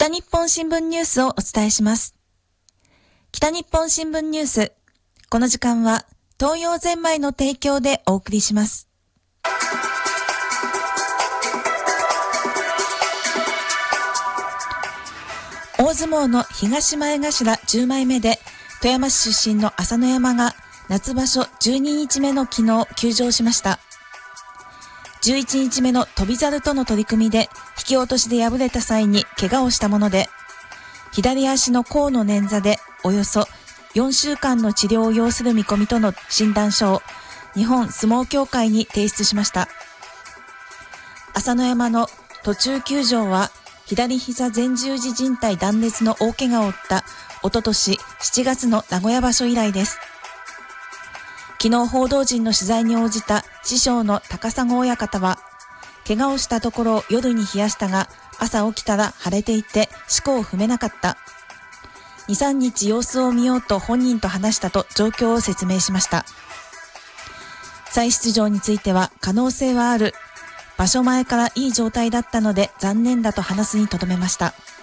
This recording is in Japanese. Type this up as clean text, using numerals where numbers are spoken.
北日本新聞ニュースをお伝えします。北日本新聞ニュース。この時間は東洋ゼンマイの提供でお送りします。大相撲の東前頭10枚目で富山市出身の朝乃山が夏場所12日目の昨日休場しました。11日目の翔猿との取り組みで引き落としで敗れた際に怪我をしたもので、左足の甲の捻挫でおよそ4週間の治療を要する見込みとの診断書を日本相撲協会に提出しました。朝乃山の途中休場は左膝前十字靭帯断裂の大怪我を負ったおととし7月の名古屋場所以来です。昨日報道陣の取材に応じた師匠の高砂親方は、怪我をしたところを夜に冷やしたが朝起きたら腫れていて四股を踏めなかった。2、3日様子を見ようと本人と話したと状況を説明しました。再出場については可能性はある。場所前からいい状態だったので残念だと話すにとどめました。